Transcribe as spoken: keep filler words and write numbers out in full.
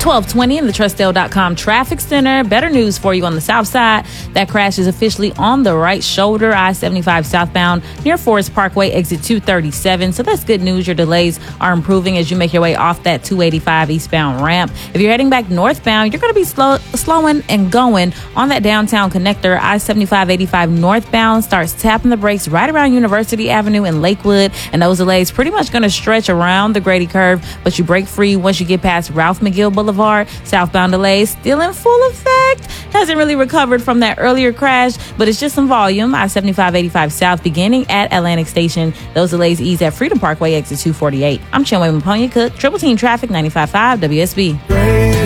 twelve twenty in the Trustdale dot com Traffic Center. Better news for you on the south side. That crash is officially on the right shoulder, I seventy-five southbound near Forest Parkway, exit two thirty-seven. So that's good news. Your delays are improving as you make your way off that two eighty-five eastbound ramp. If you're heading back northbound, you're going to be slow, slowing and going on that downtown connector. I seventy-five eighty-five northbound starts tapping the brakes right around University Avenue in Lakewood. And those delays pretty much going to stretch around the Grady curve, but you break free once you get past Ralph McGill Boulevard. Southbound delays still in full effect. Hasn't really recovered from that earlier crash, but it's just some volume. I seventy-five eighty-five South beginning at Atlantic Station. Those delays ease at Freedom Parkway, exit two forty-eight. I'm Chinwe Mponya Cook, Triple Team Traffic, ninety-five point five W S B.